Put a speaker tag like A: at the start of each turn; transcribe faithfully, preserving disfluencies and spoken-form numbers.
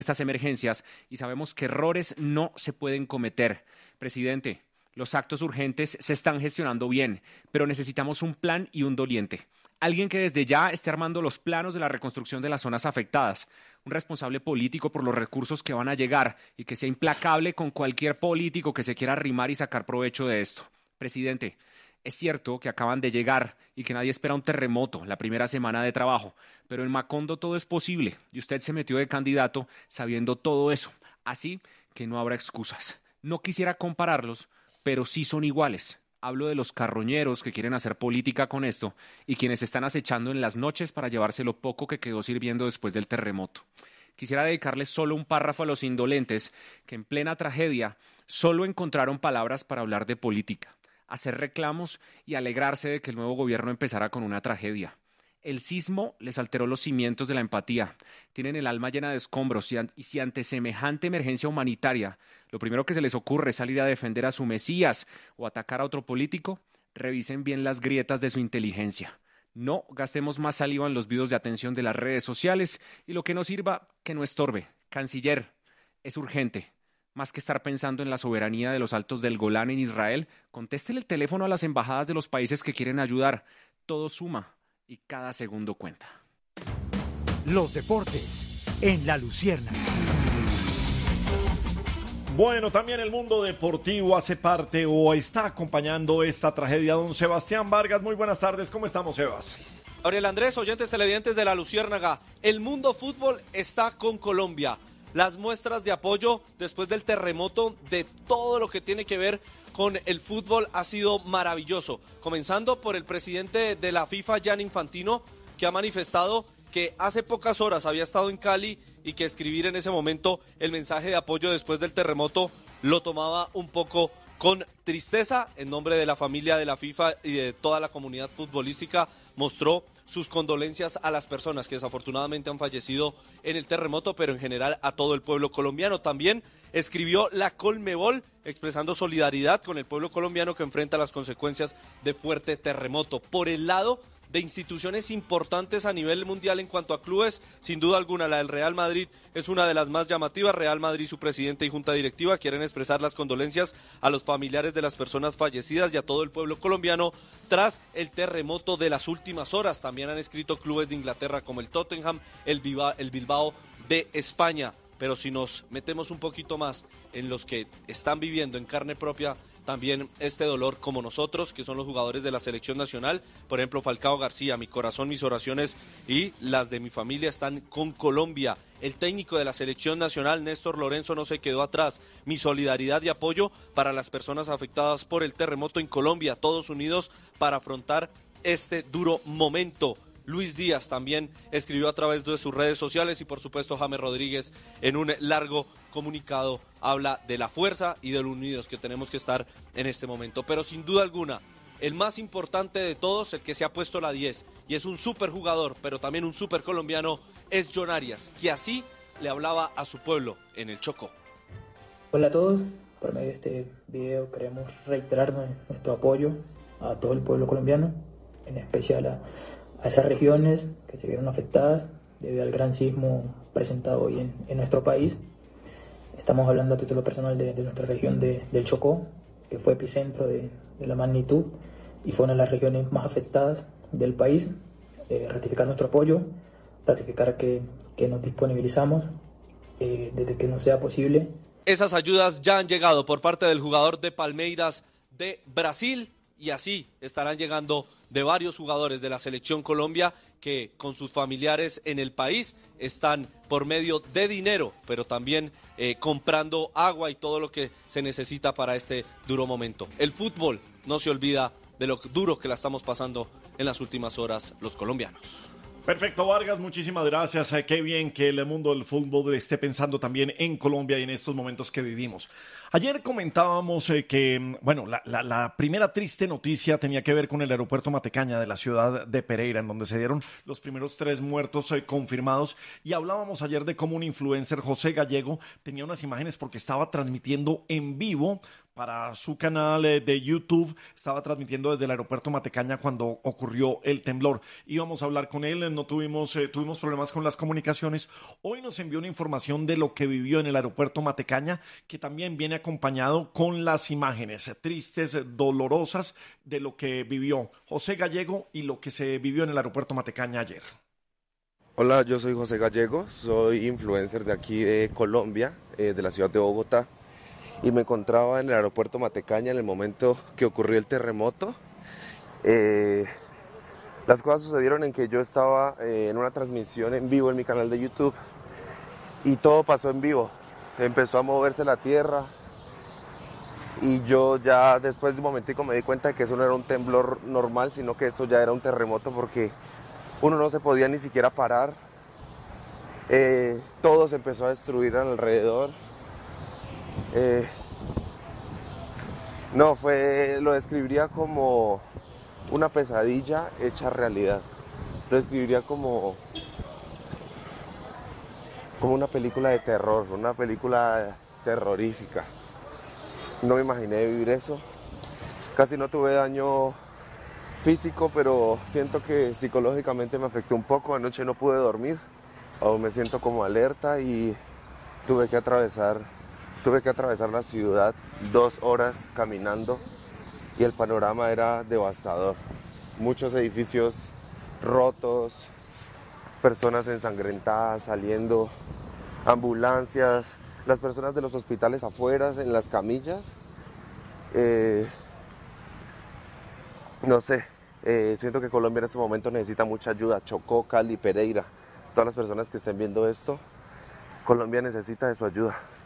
A: estas emergencias y sabemos que errores no se pueden cometer. Presidente, los actos urgentes se están gestionando bien, pero necesitamos un plan y un doliente. Alguien que desde ya esté armando los planos de la reconstrucción de las zonas afectadas. Un responsable político por los recursos que van a llegar y que sea implacable con cualquier político que se quiera arrimar y sacar provecho de esto. Presidente, es cierto que acaban de llegar y que nadie espera un terremoto la primera semana de trabajo, pero en Macondo todo es posible y usted se metió de candidato sabiendo todo eso. Así que no habrá excusas. No quisiera compararlos, pero sí son iguales. Hablo de los carroñeros que quieren hacer política con esto y quienes están acechando en las noches para llevarse lo poco que quedó sirviendo después del terremoto. Quisiera dedicarles solo un párrafo a los indolentes que en plena tragedia solo encontraron palabras para hablar de política, hacer reclamos y alegrarse de que el nuevo gobierno empezara con una tragedia. El sismo les alteró los cimientos de la empatía. Tienen el alma llena de escombros y, an- y si ante semejante emergencia humanitaria lo primero que se les ocurre es salir a defender a su Mesías o atacar a otro político, revisen bien las grietas de su inteligencia. No gastemos más saliva en los videos de atención de las redes sociales y lo que no sirva, que no estorbe. Canciller, es urgente. Más que estar pensando en la soberanía de los Altos del Golán en Israel, contéstele el teléfono a las embajadas de los países que quieren ayudar. Todo suma y cada segundo cuenta.
B: Los deportes en La Luciérnaga.
C: Bueno, también el mundo deportivo hace parte o está acompañando esta tragedia. Don Sebastián Vargas, muy buenas tardes. ¿Cómo estamos, Sebas?
D: Gabriel Andrés, oyentes televidentes de La Luciérnaga, el mundo fútbol está con Colombia. Las muestras de apoyo después del terremoto de todo lo que tiene que ver con el fútbol ha sido maravilloso. Comenzando por el presidente de la FIFA, Gianni Infantino, que ha manifestado que hace pocas horas había estado en Cali y que escribir en ese momento el mensaje de apoyo después del terremoto lo tomaba un poco con tristeza. En nombre de la familia de la FIFA y de toda la comunidad futbolística, mostró sus condolencias a las personas que desafortunadamente han fallecido en el terremoto, pero en general a todo el pueblo colombiano. También escribió la Colmebol expresando solidaridad con el pueblo colombiano que enfrenta las consecuencias de fuerte terremoto. Por el lado de instituciones importantes a nivel mundial en cuanto a clubes, sin duda alguna la del Real Madrid es una de las más llamativas. Real Madrid, su presidente y junta directiva quieren expresar las condolencias a los familiares de las personas fallecidas y a todo el pueblo colombiano tras el terremoto de las últimas horas. También han escrito clubes de Inglaterra como el Tottenham, el Bilbao, el Bilbao de España. Pero si nos metemos un poquito más en los que están viviendo en carne propia también este dolor como nosotros, que son los jugadores de la selección nacional, por ejemplo Falcao García, mi corazón, mis oraciones y las de mi familia están con Colombia. El técnico de la selección nacional, Néstor Lorenzo, no se quedó atrás. Mi solidaridad y apoyo para las personas afectadas por el terremoto en Colombia, todos unidos para afrontar este duro momento. Luis Díaz también escribió a través de sus redes sociales y por supuesto James Rodríguez en un largo comunicado habla de la fuerza y de lo unidos que tenemos que estar en este momento. Pero sin duda alguna, el más importante de todos, el que se ha puesto la diez y es un súper jugador, pero también un súper colombiano, es John Arias, que así le hablaba a su pueblo en el Chocó.
E: Hola a todos, por medio de este video queremos reiterar nuestro apoyo a todo el pueblo colombiano, en especial a a esas regiones que se vieron afectadas debido al gran sismo presentado hoy en, en nuestro país. Estamos hablando a título personal de, de nuestra región de, del Chocó, que fue epicentro de, de la magnitud y fue una de las regiones más afectadas del país. Eh, ratificar nuestro apoyo, ratificar que, que nos disponibilizamos eh, desde que nos sea posible.
D: Esas ayudas ya han llegado por parte del jugador de Palmeiras de Brasil y así estarán llegando de varios jugadores de la Selección Colombia que con sus familiares en el país están por medio de dinero, pero también eh, comprando agua y todo lo que se necesita para este duro momento. El fútbol no se olvida de lo duro que la estamos pasando en las últimas horas los colombianos.
C: Perfecto, Vargas, muchísimas gracias. Eh, qué bien que el mundo del fútbol esté pensando también en Colombia y en estos momentos que vivimos. Ayer comentábamos eh, que, bueno, la, la, la primera triste noticia tenía que ver con el aeropuerto Matecaña de la ciudad de Pereira, en donde se dieron los primeros tres muertos eh, confirmados. Y hablábamos ayer de cómo un influencer, José Gallego, tenía unas imágenes porque estaba transmitiendo en vivo para su canal de YouTube. Estaba transmitiendo desde el aeropuerto Matecaña cuando ocurrió el temblor. Íbamos a hablar con él, no tuvimos, eh, tuvimos problemas con las comunicaciones. Hoy nos envió una información de lo que vivió en el aeropuerto Matecaña, que también viene acompañado con las imágenes tristes, dolorosas de lo que vivió José Gallego y lo que se vivió en el aeropuerto Matecaña ayer.
F: Hola, yo soy José Gallego, soy influencer de aquí de Colombia, eh, de la ciudad de Bogotá. Y me encontraba en el aeropuerto Matecaña en el momento que ocurrió el terremoto. Eh, las cosas sucedieron en que yo estaba eh, en una transmisión en vivo en mi canal de YouTube y todo pasó en vivo. Empezó a moverse la tierra y yo ya después de un momentico me di cuenta de que eso no era un temblor normal, sino que eso ya era un terremoto porque uno no se podía ni siquiera parar. Eh, todo se empezó a destruir alrededor. Eh, no, fue, lo describiría como una pesadilla hecha realidad. Lo describiría como, como una película de terror, una película terrorífica. No me imaginé vivir eso. Casi no tuve daño físico, pero siento que psicológicamente me afectó un poco. Anoche no pude dormir, aún me siento como alerta y tuve que atravesar Tuve que atravesar la ciudad dos horas caminando y el panorama era devastador. Muchos edificios rotos, personas ensangrentadas saliendo, ambulancias, las personas de los hospitales afuera en las camillas. Eh, no sé, eh, siento que Colombia en este momento necesita mucha ayuda. Chocó, Cali, Pereira, todas las personas que estén viendo esto, Colombia necesita de su ayuda.